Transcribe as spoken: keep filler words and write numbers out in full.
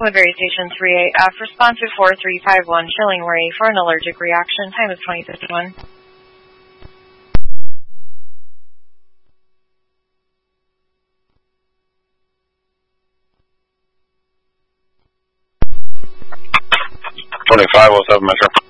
Woodbury Station three eight F, respond to four three five one Shillingbury for an allergic reaction. Time is twenty fifty-one. twenty-five oh seven Metro.